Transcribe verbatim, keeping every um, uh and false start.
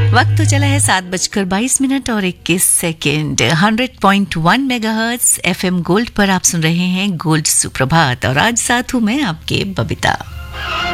वक्त तो चला है सात बजकर बाईस मिनट और इक्कीस सेकेंड। हंड्रेड पॉइंट वन मेगाहर्ट्ज एफएम गोल्ड पर आप सुन रहे हैं गोल्ड सुप्रभात और आज साथ हूं मैं आपके बबीता।